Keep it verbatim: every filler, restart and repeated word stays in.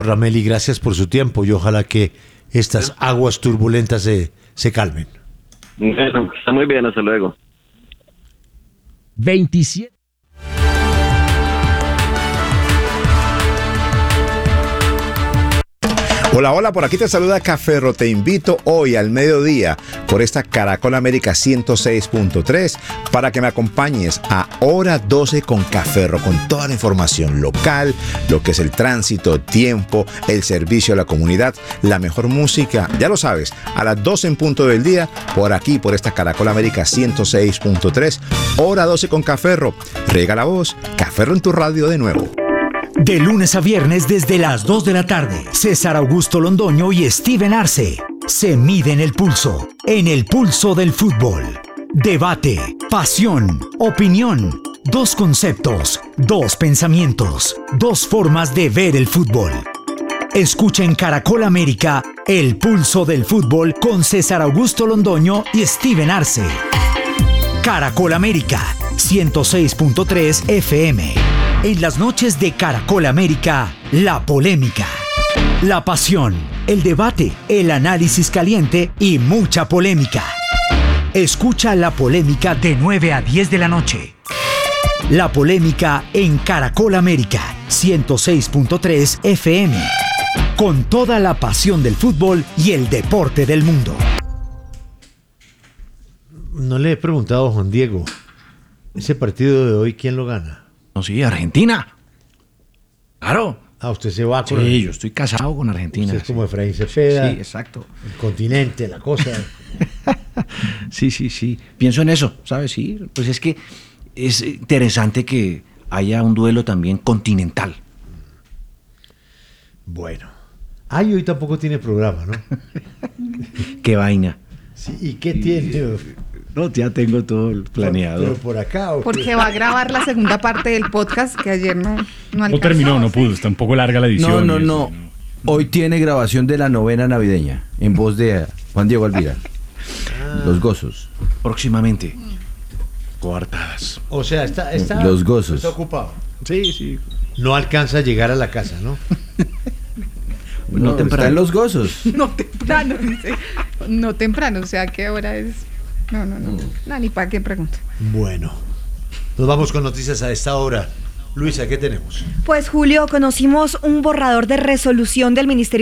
Rameli, gracias por su tiempo y ojalá que estas aguas turbulentas se, se calmen. Bueno, está muy bien, hasta luego. veintisiete. Hola, hola, por aquí te saluda Caferro. Te invito hoy al mediodía por esta Caracol América ciento seis punto tres para que me acompañes a Hora doce con Caferro, con toda la información local, lo que es el tránsito, tiempo, el servicio a la comunidad, la mejor música, ya lo sabes, a las doce en punto del día, por aquí, por esta Caracol América ciento seis punto tres, Hora doce con Caferro. Riega la voz, Caferro en tu radio de nuevo. De lunes a viernes desde las dos de la tarde, César Augusto Londoño y Steven Arce se miden el pulso, en el pulso del fútbol. Debate, pasión, opinión, dos conceptos, dos pensamientos, dos formas de ver el fútbol. Escucha en Caracol América el pulso del fútbol con César Augusto Londoño y Steven Arce. Caracol América, ciento seis punto tres F M. En las noches de Caracol América, la polémica, la pasión, el debate, el análisis caliente y mucha polémica. Escucha La Polémica de nueve a diez de la noche. La Polémica en Caracol América, ciento seis punto tres F M. Con toda la pasión del fútbol y el deporte del mundo. No le he preguntado a Juan Diego, ese partido de hoy, ¿quién lo gana? No, sí, Argentina. Claro. Ah, usted se va con... Sí, yo estoy casado con Argentina. Usted es sí. como Efraín Cepeda. Sí, exacto. El continente, la cosa. Sí, sí, sí. Pienso en eso, ¿sabes? Sí, pues es que es interesante que haya un duelo también continental. Bueno. Ah, y hoy tampoco tiene programa, ¿no? Qué vaina. Sí, ¿y qué tiene? No, ya tengo todo planeado. Pero por acá. ¿o Porque qué? va a grabar la segunda parte del podcast que ayer no, no alcanzó. No terminó, no pudo, está un poco larga la edición. No, no, y no. eso, Hoy tiene grabación de la novena navideña en voz de Juan Diego Alvira. Ah. Los gozos. Próximamente. Coartadas. O sea, está, está, Los gozos. está ocupado. Sí, sí. No alcanza a llegar a la casa, ¿no? No, No temprano. está en los gozos. No temprano, dice. No temprano, o sea, ¿qué hora es? No, no, no. No, ni para qué pregunta. Bueno. Nos vamos con noticias a esta hora. Luisa, ¿qué tenemos? Pues Julio, conocimos un borrador de resolución del Ministerio